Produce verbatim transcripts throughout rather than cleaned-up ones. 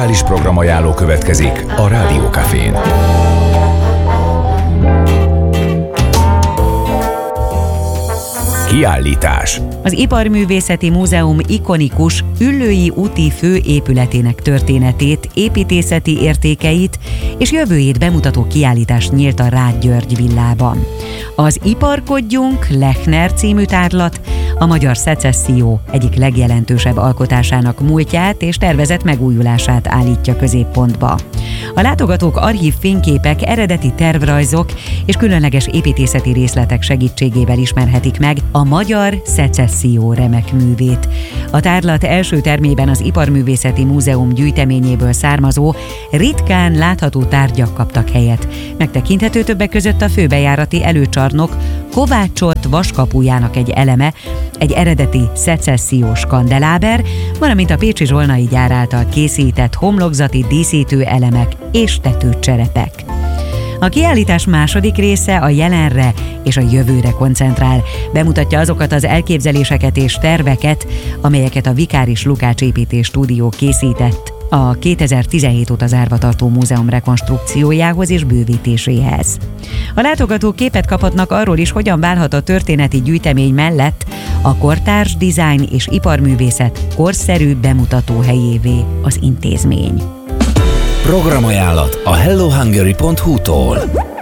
Kulturális programajánló következik a Rádió Cafén. Kiállítás. Az Iparművészeti Múzeum ikonikus Üllői úti főépületének történetét, építészeti értékeit és jövőjét bemutató kiállítás nyílt a Rád György villában. Az Iparkodjunk Lechner című tárlat a magyar szecesszió egyik legjelentősebb alkotásának múltját és tervezett megújulását állítja középpontba. A látogatók archív fényképek, eredeti tervrajzok és különleges építészeti részletek segítségével ismerhetik meg a magyar szecesszió remek művét. A tárlat első termében az Iparművészeti Múzeum gyűjteményéből származó, ritkán látható tárgyak kaptak helyet. Megtekinthető többek között a főbejárati előcsarnok kovácsolt vaskapujának egy eleme, egy eredeti szecessziós kandeláber, valamint a pécsi Zsolnai gyár által készített homlokzati díszítő elemek és tetőcserepek. A kiállítás második része a jelenre és a jövőre koncentrál. Bemutatja azokat az elképzeléseket és terveket, amelyeket a Vikáris Lukács építés stúdió készített a kétezer-tizenhét óta zárva tartó múzeum rekonstrukciójához és bővítéséhez. A látogatók képet kaphatnak arról is, hogyan válhat a történeti gyűjtemény mellett a kortárs dizájn és iparművészet korszerű bemutató helyévé az intézmény. Programajánlat a hello hungary pont hu-tól.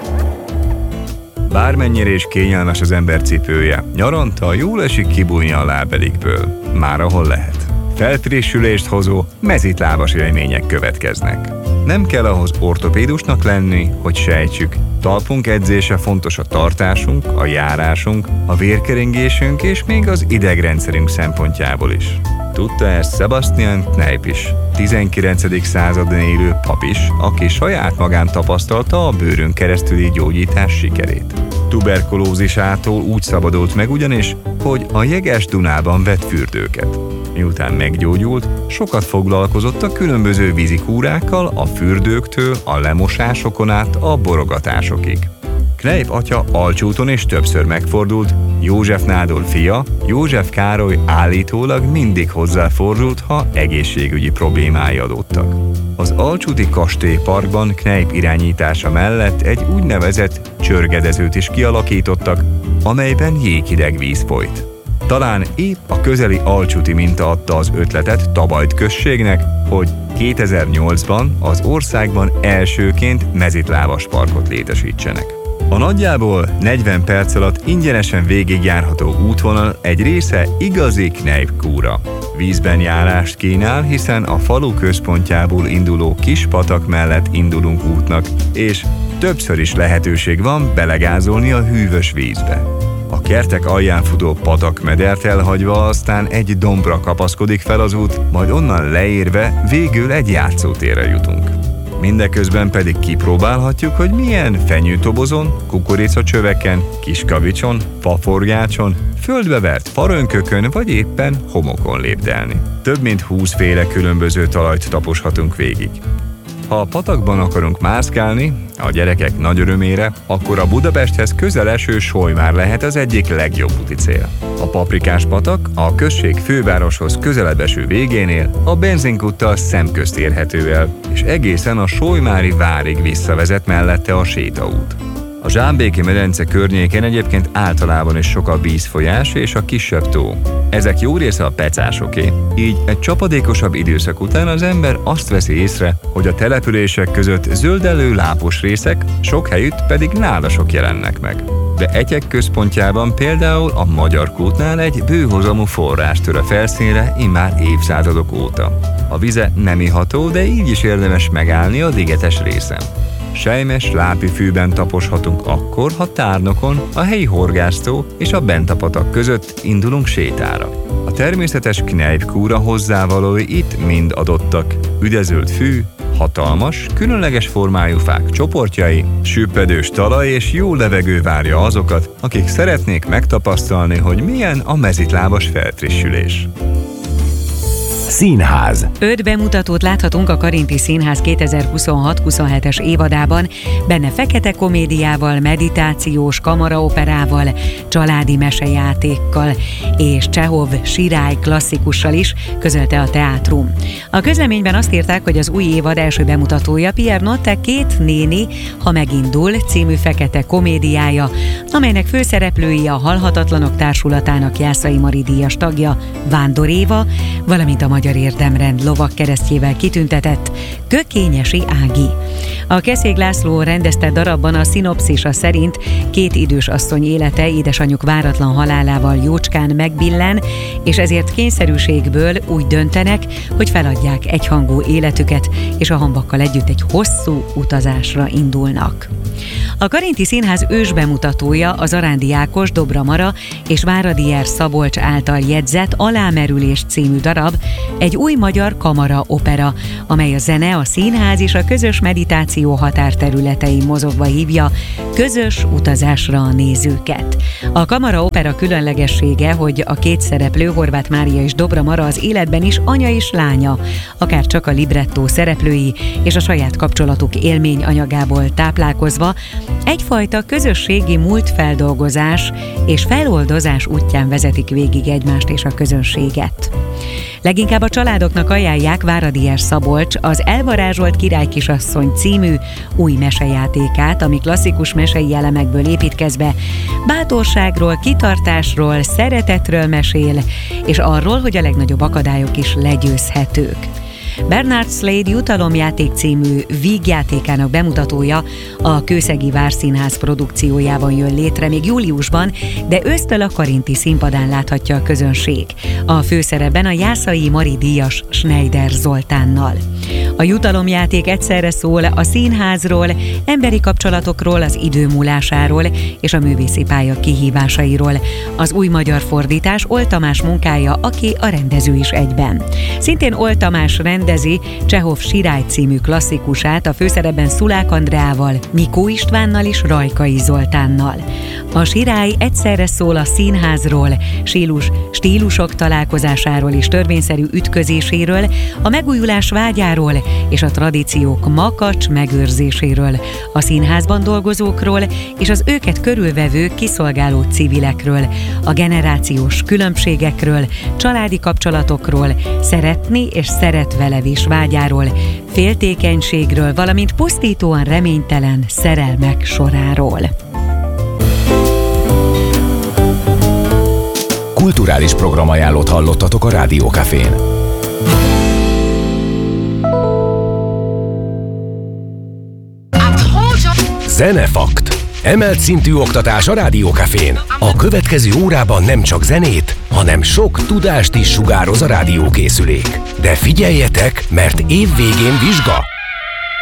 Bármennyire is kényelmes az ember cipője, nyaranta jól esik kibújni a lábedikből, már ahol lehet. Felfrissülést hozó, mezitlábas élmények következnek. Nem kell ahhoz ortopédusnak lenni, hogy sejtsük, talpunk edzése fontos a tartásunk, a járásunk, a vérkeringésünk és még az idegrendszerünk szempontjából is. Tudta ezt Sebastian Kneipp is, tizenkilencedik században élő pap is, aki saját magán tapasztalta a bőrön keresztüli gyógyítás sikerét. Tuberkulózisától úgy szabadult meg ugyanis, hogy a jeges Dunában vett fürdőket. Miután meggyógyult, sokat foglalkozott a különböző vízikúrákkal, a fürdőktől, a lemosásokon át a borogatásokig. Kneipp atya Alcsúton is többször megfordult, József nádor fia, József Károly állítólag mindig hozzáfordult, ha egészségügyi problémái adottak. Az Alcsúti kastélyparkban Kneipp irányítása mellett egy úgynevezett csörgedezőt is kialakítottak, amelyben jéghideg víz folyt. Talán épp a közeli alcsúti minta adta az ötletet Tabajt községnek, hogy kétezer-nyolcban az országban elsőként mezitlábas parkot létesítsenek. A nagyjából negyven perc alatt ingyenesen végigjárható útvonal egy része igazi Kneipp kúra. Vízben járást kínál, hiszen a falu központjából induló kis patak mellett indulunk útnak, és többször is lehetőség van belegázolni a hűvös vízbe. A kertek alján futó patakmedert elhagyva aztán egy dombra kapaszkodik fel az út, majd onnan leérve végül egy játszótérre jutunk. Mindeközben pedig kipróbálhatjuk, hogy milyen fenyőtobozon, kukoricacsöveken, kiskavicson, faforgácson, földbe vert farönkökön vagy éppen homokon lépdelni. Több mint húszféle különböző talajt taposhatunk végig. Ha a patakban akarunk mászkálni, a gyerekek nagy örömére, akkor a Budapesthez közel eső Solymár lehet az egyik legjobb úti cél. A Paprikás patak a község fővároshoz közelebb eső végénél a benzinkúttal szemközt érhető el, és egészen a solymári várig visszavezet mellette a sétaút. A Zsámbéki medence környékén egyébként általában is sok a vízfolyás és a kisebb tó. Ezek jó része a pecásoké, így egy csapadékosabb időszak után az ember azt veszi észre, hogy a települések között zöldellő lápos részek, sok helyütt pedig nálasok jelennek meg. De Etyek központjában például a Magyar kútnál egy bőhozamú forrás tör a felszínre immár évszázadok óta. A vize nem iható, de így is érdemes megállni a ligetes részen. Selymes lápifűben taposhatunk akkor, ha tárnokon, a helyi horgásztó és a bentapatak között indulunk sétára. A természetes Kneipp kúra hozzávalói itt mind adottak. Üdezölt fű, hatalmas, különleges formájú fák csoportjai, süppedős talaj és jó levegő várja azokat, akik szeretnék megtapasztalni, hogy milyen a mezitlábas felfrissülés. Színház. Öt bemutatót láthatunk a Karinti Színház kétezer-huszonhat-huszonhetes évadában, benne fekete komédiával, meditációs kamaraoperával, családi mesejátékkal és Csehov Sirály klasszikussal is, közölte a teátrum. A közleményben azt írták, hogy az új évad első bemutatója Pierre Notte Két néni, ha megindul című fekete komédiája, amelynek főszereplői a Halhatatlanok Társulatának Jászai Mari díjas tagja Vándor Éva, valamint a Magyar Érdemrend lovagkeresztjével kitüntetett Kökényesi Ági. A Keszég László rendezte darabban a szinopszisa szerint két idős asszony élete édesanyjuk váratlan halálával jócskán megbillen, és ezért kényszerűségből úgy döntenek, hogy feladják egyhangú életüket, és a hamvakkal együtt egy hosszú utazásra indulnak. A Karinti Színház ősbemutatója az Arándi Ákos, Dobra Mara és Váradi R. Szabolcs által jegyzett Alámerülés című darab, egy új magyar kamara opera, amely a zene, a színház és a közös meditáció határterületein mozogva hívja közös utazásra a nézőket. A kamara opera különlegessége, hogy a két szereplő, Horváth Mária és Dobra Mara az életben is anya és lánya, akár csak a librettó szereplői és a saját kapcsolatuk élmény anyagából táplálkozva, egyfajta közösségi múltfeldolgozás és feloldozás útján vezetik végig egymást és a közönséget. Leginkább a családoknak ajánlják Váradi R. Szabolcs az Elvarázsolt királykisasszony című új mesejátékát, ami klasszikus mesei elemekből építkezve bátorságról, kitartásról, szeretetről mesél, és arról, hogy a legnagyobb akadályok is legyőzhetők. Bernard Slade Jutalomjáték című vígjátékának bemutatója a Kőszegi Várszínház produkciójában jön létre még júliusban, de ősztől a Karinti színpadán láthatja a közönség. A főszerepben a Jászai Mari díjas Schneider Zoltánnal. A jutalomjáték egyszerre szól a színházról, emberi kapcsolatokról, az idő múlásáról és a művészi pálya kihívásairól. Az új magyar fordítás Oll Tamás munkája, aki a rendező is egyben. Szintén Oll Tamás rendezi Csehov Sirály című klasszikusát a főszerepben Szulák Andreával, Mikó Istvánnal és Rajkai Zoltánnal. A Sirály egyszerre szól a színházról, stílus, stílusok találkozásáról és törvényszerű ütközéséről, a megújulás vágyáról és a tradíciók makacs megőrzéséről, a színházban dolgozókról és az őket körülvevő kiszolgáló civilekről, a generációs különbségekről, családi kapcsolatokról, szeretni és szeretvelevés vágyáról, féltékenységről, valamint pusztítóan reménytelen szerelmek soráról. Kulturális programajánlót hallottatok a Rádió Cafén. Zenefakt. Emelt szintű oktatás a Rádió Cafén. A következő órában nem csak zenét, hanem sok tudást is sugároz a rádiókészülék. De figyeljetek, mert év végén vizsga!